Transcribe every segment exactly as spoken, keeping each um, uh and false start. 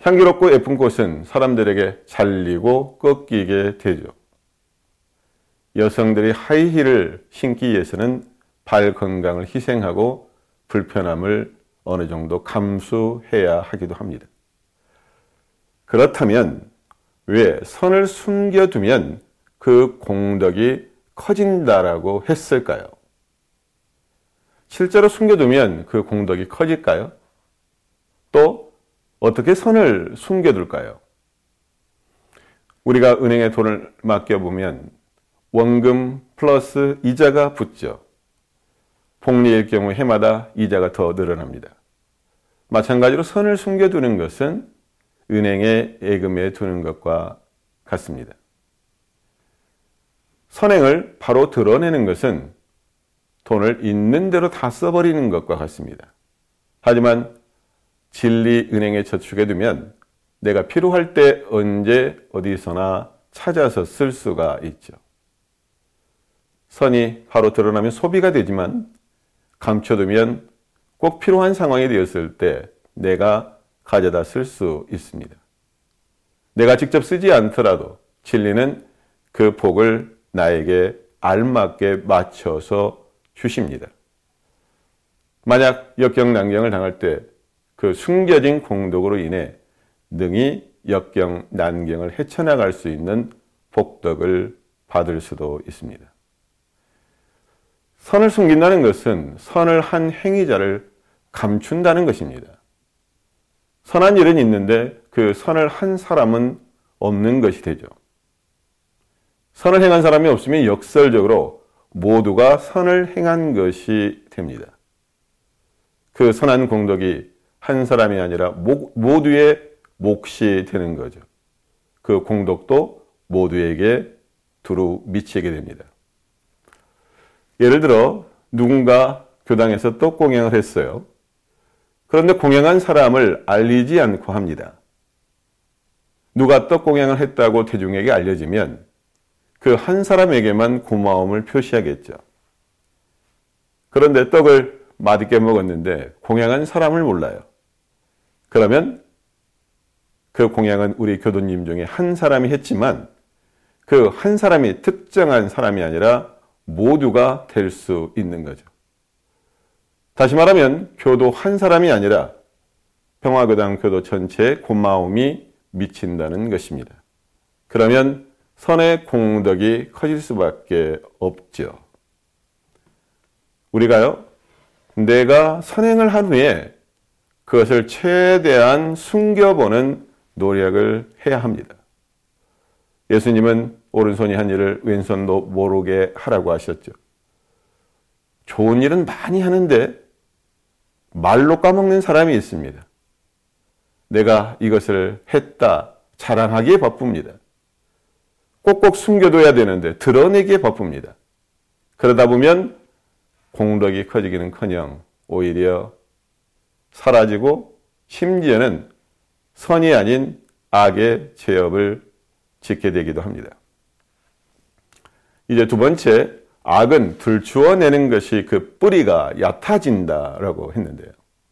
향기롭고 예쁜 꽃은 사람들에게 잘리고 꺾이게 되죠. 여성들이 하이힐을 신기 위해서는 발 건강을 희생하고 불편함을 어느 정도 감수해야 하기도 합니다. 그렇다면 왜 선을 숨겨두면 그 공덕이 커진다라고 했을까요? 실제로 숨겨두면 그 공덕이 커질까요? 또 어떻게 선을 숨겨둘까요? 우리가 은행에 돈을 맡겨보면 원금 플러스 이자가 붙죠. 복리일 경우 해마다 이자가 더 늘어납니다. 마찬가지로 선을 숨겨두는 것은 은행에 예금에 두는 것과 같습니다. 선행을 바로 드러내는 것은 돈을 있는 대로 다 써버리는 것과 같습니다. 하지만 진리 은행에 저축해 두면 내가 필요할 때 언제 어디서나 찾아서 쓸 수가 있죠. 선이 바로 드러나면 소비가 되지만 감춰두면 꼭 필요한 상황이 되었을 때 내가 가져다 쓸 수 있습니다. 내가 직접 쓰지 않더라도 진리는 그 복을 나에게 알맞게 맞춰서 주십니다. 만약 역경난경을 당할 때 그 숨겨진 공덕으로 인해 능히 역경난경을 헤쳐나갈 수 있는 복덕을 받을 수도 있습니다. 선을 숨긴다는 것은 선을 한 행위자를 감춘다는 것입니다. 선한 일은 있는데 그 선을 한 사람은 없는 것이 되죠. 선을 행한 사람이 없으면 역설적으로 모두가 선을 행한 것이 됩니다. 그 선한 공덕이 한 사람이 아니라 모두의 몫이 되는 거죠. 그 공덕도 모두에게 두루 미치게 됩니다. 예를 들어 누군가 교당에서 떡 공양을 했어요. 그런데 공양한 사람을 알리지 않고 합니다. 누가 떡 공양을 했다고 대중에게 알려지면 그 한 사람에게만 고마움을 표시하겠죠. 그런데 떡을 맛있게 먹었는데 공양한 사람을 몰라요. 그러면 그 공양은 우리 교도님 중에 한 사람이 했지만 그 한 사람이 특정한 사람이 아니라 모두가 될 수 있는 거죠. 다시 말하면 교도 한 사람이 아니라 평화교당 교도 전체에 고마움이 미친다는 것입니다. 그러면 선의 공덕이 커질 수밖에 없죠. 우리가요, 내가 선행을 한 후에 그것을 최대한 숨겨보는 노력을 해야 합니다. 예수님은 오른손이 한 일을 왼손도 모르게 하라고 하셨죠. 좋은 일은 많이 하는데 말로 까먹는 사람이 있습니다. 내가 이것을 했다 자랑하기에 바쁩니다. 꼭꼭 숨겨둬야 되는데 드러내기에 바쁩니다. 그러다 보면 공덕이 커지기는커녕 오히려 사라지고 심지어는 선이 아닌 악의 죄업을 짓게 되기도 합니다. 이제 두 번째, 악은 들추어내는 것이 그 뿌리가 얕아진다라고 했는데요.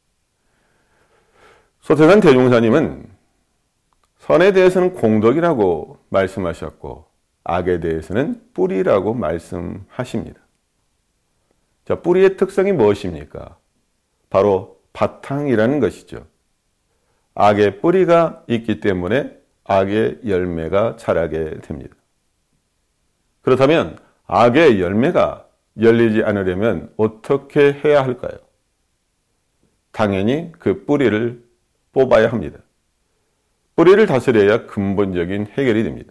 소태산 대종사님은 선에 대해서는 공덕이라고 말씀하셨고 악에 대해서는 뿌리라고 말씀하십니다. 자, 뿌리의 특성이 무엇입니까? 바로 바탕이라는 것이죠. 악의 뿌리가 있기 때문에 악의 열매가 자라게 됩니다. 그렇다면 악의 열매가 열리지 않으려면 어떻게 해야 할까요? 당연히 그 뿌리를 뽑아야 합니다. 뿌리를 다스려야 근본적인 해결이 됩니다.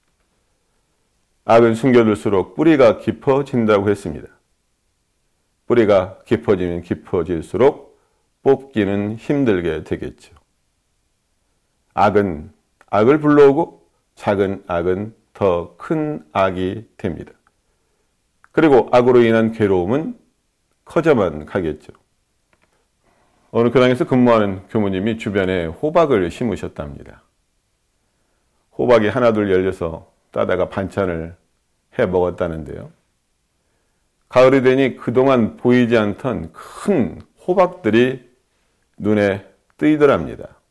악은 숨겨둘수록 뿌리가 깊어진다고 했습니다. 뿌리가 깊어지면 깊어질수록 뽑기는 힘들게 되겠죠. 악은 악을 불러오고 작은 악은 더 큰 악이 됩니다. 그리고 악으로 인한 괴로움은 커져만 가겠죠. 어느 교당에서 근무하는 교무님이 주변에 호박을 심으셨답니다. 호박이 하나둘 열려서 따다가 반찬을 해 먹었다는데요. 가을이 되니 그동안 보이지 않던 큰 호박들이 눈에 뜨이더랍니다.